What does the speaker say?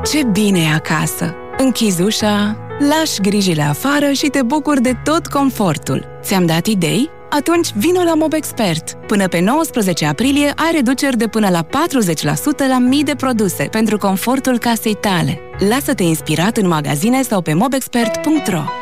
Ce bine e acasă! Închizi ușa, lași grijile afară și te bucuri de tot confortul. Ți-am dat idei? Atunci vino la Mobexpert. Până pe 19 aprilie ai reduceri de până la 40% la mii de produse pentru confortul casei tale. Lasă-te inspirat în magazine sau pe mobexpert.ro.